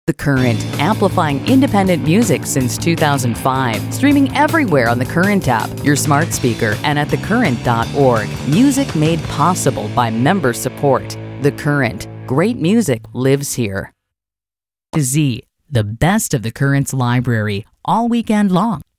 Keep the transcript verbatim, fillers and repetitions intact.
The Current, amplifying independent music since two thousand five. Streaming everywhere on the Current app, your smart speaker, and at the current dot org. Music made possible by member support. The Current. Great music lives here. Z, the best of the Current's library, all weekend long.